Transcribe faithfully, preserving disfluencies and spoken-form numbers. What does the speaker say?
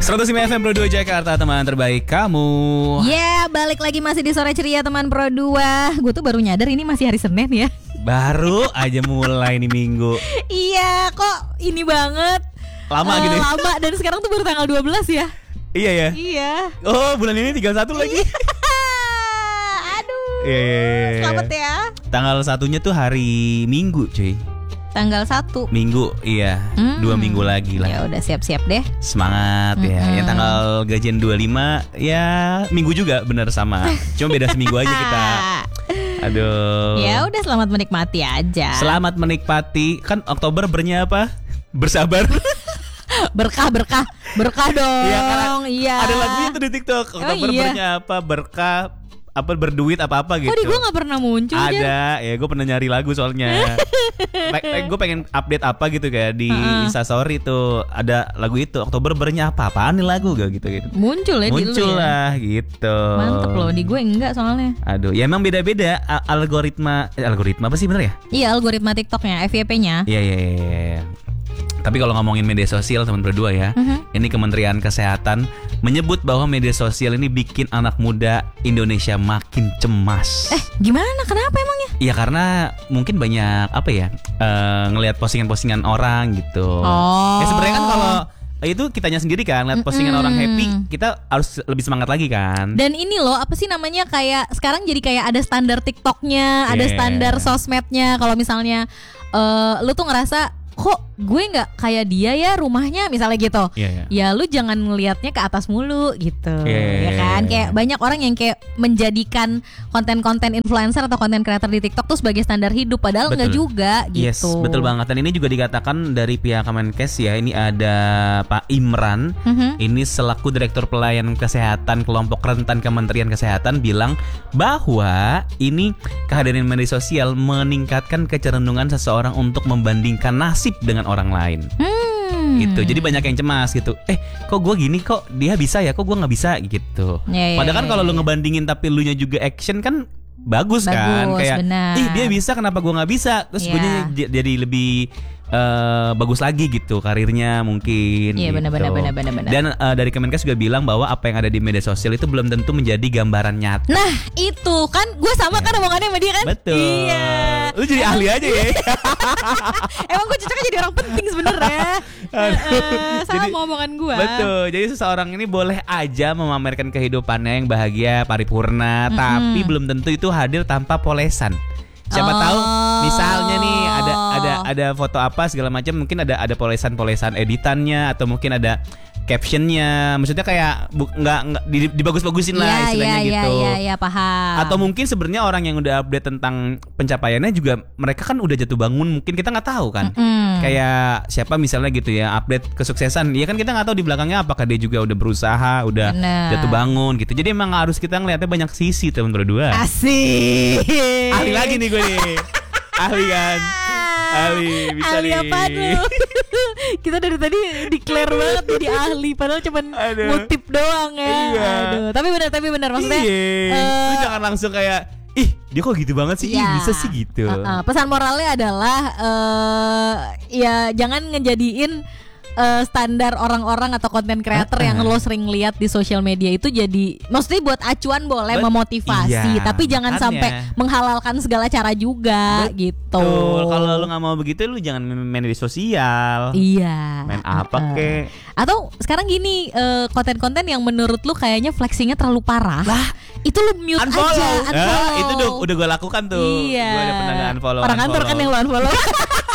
seratus lima F M Pro dua Jakarta, teman terbaik kamu. Ya, yeah, balik lagi masih di Sore Ceria teman Pro dua. Gue tuh baru nyadar ini masih hari Senin ya. Baru aja mulai nih minggu. Iya, kok ini banget. Lama uh, gitu ya? Lama, dan sekarang tuh baru tanggal dua belas ya. Iya ya? Iya. Oh, bulan ini tinggal satu lagi. Aduh. Iya, iya, iya. Selamat ya. Tanggal satunya tuh hari Minggu, cuy. Tanggal satu Minggu, iya. hmm. Dua minggu lagi lah. Ya udah siap-siap deh. Semangat hmm. ya. Yang tanggal gajian dua puluh lima ya Minggu juga bener sama. Cuma beda seminggu aja kita. Aduh. Ya udah, selamat menikmati aja. Selamat menikmati. Kan Oktober bernya apa? Bersabar. Berkah, berkah, berkah dong. Iya, iya. Ada lagunya tuh di TikTok. Oktober oh, iya. bernya apa? Berkah, apa berduit apa-apa gitu. Oh, di gue gak pernah muncul. Ada, ya gue pernah nyari lagu soalnya. Gue pengen update apa gitu kayak di uh-uh. Instastory tuh ada lagu itu. Oktober bernya apa? Apaan nih lagu gak gitu gitu. Muncul ya Muncul di lu lah ya? Gitu. Mantep loh, di gue enggak soalnya. Aduh, ya emang beda-beda algoritma. Eh, algoritma apa sih bener ya? Iya, algoritma TikToknya, F Y P-nya. Iya, iya, iya. Tapi kalau ngomongin media sosial teman berdua ya, uh-huh. ini Kementerian Kesehatan menyebut bahwa media sosial ini bikin anak muda Indonesia makin cemas. Eh, gimana? Kenapa emangnya? Ya karena mungkin banyak apa ya, uh, ngelihat postingan-postingan orang gitu. Oh. Ya sebenarnya kan kalau itu kitanya sendiri kan, lihat postingan mm-hmm. orang happy, kita harus lebih semangat lagi kan. Dan ini loh, apa sih namanya, kayak sekarang jadi kayak ada standar TikToknya, yeah. ada standar sosmednya. Kalau misalnya uh, lu tuh ngerasa kok gue nggak kayak dia ya rumahnya misalnya gitu, yeah, yeah. ya lu jangan ngelihatnya ke atas mulu gitu, yeah, ya kan? yeah. Kayak banyak orang yang kayak menjadikan konten-konten influencer atau konten creator di TikTok tuh sebagai standar hidup, padahal nggak juga gitu. Yes, betul banget. Dan ini juga dikatakan dari pihak Kemenkes ya. Ini ada Pak Imran, mm-hmm. ini selaku Direktur Pelayanan Kesehatan Kelompok Rentan Kementerian Kesehatan bilang bahwa ini kehadiran media sosial meningkatkan kecenderungan seseorang untuk membandingkan nasib dengan orang lain. Hmm. Gitu. Jadi banyak yang cemas gitu. Eh, kok gue gini, kok dia bisa ya, kok gue nggak bisa gitu. Ya, ya, Padahal kan ya, kalau ya. lu ngebandingin tapi lu nya juga action kan bagus, bagus kan. Kayak, benar. ih dia bisa, kenapa gue nggak bisa? Terus ya. gue j- jadi lebih Uh, bagus lagi gitu karirnya mungkin. Iya, gitu. benar-benar benar-benar. Dan uh, dari Kemenkes juga bilang bahwa apa yang ada di media sosial itu belum tentu menjadi gambaran nyata. Nah itu kan gue sama ya. kan omongannya sama dia kan. Betul. Iya. Lu jadi ahli aja ya. Emang gue cocoknya jadi orang penting sebenarnya. uh, sama jadi, omongan gue. Betul. Jadi seseorang ini boleh aja memamerkan kehidupannya yang bahagia paripurna, mm-hmm. tapi belum tentu itu hadir tanpa polesan. Siapa oh. tahu misalnya nih ada ada ada foto apa segala macam, mungkin ada ada polesan-polesan editannya atau mungkin ada captionnya, maksudnya kayak bu, nggak nggak dibagus-bagusin lah ya, istilahnya ya, gitu. Iya iya paham. Atau mungkin sebenarnya orang yang udah update tentang pencapaiannya juga mereka kan udah jatuh bangun, mungkin kita nggak tahu kan. Mm-hmm. Kayak siapa misalnya gitu ya update kesuksesan, ya kan kita nggak tahu di belakangnya apakah dia juga udah berusaha, udah Bener. jatuh bangun gitu. Jadi emang harus kita ngeliatnya banyak sisi teman berdua. Asik. Ahli lagi nih gue nih. Ahli kan. Ahli bisa ahli nih. apa tuh? Kita dari tadi declare banget jadi ahli, padahal cuma ngutip doang ya. Iya. Aduh, tapi benar tapi benar maksudnya. Iya. Uh, Lu jangan langsung kayak ih dia kok gitu banget sih, iya. ih bisa sih gitu. Uh-uh. Pesan moralnya adalah uh, ya jangan ngejadiin Uh, standar orang-orang atau konten creator uh-uh. yang lo sering lihat di sosial media itu jadi, maksudnya buat acuan boleh, But, memotivasi, iya, tapi jangan makanya. sampai menghalalkan segala cara juga. Betul. Gitu. Kalau lo nggak mau begitu, lo jangan main di sosial. Iya. Main apa uh-uh. kek? Atau sekarang gini, uh, konten-konten yang menurut lo kayaknya flexingnya terlalu parah. Lah, itu lo mute unfollow. aja. Unfollow. Ya, itu udah, udah gue lakukan tuh. Iya. Gue udah pernah unfollow. Orang kantor kan yang lo unfollow.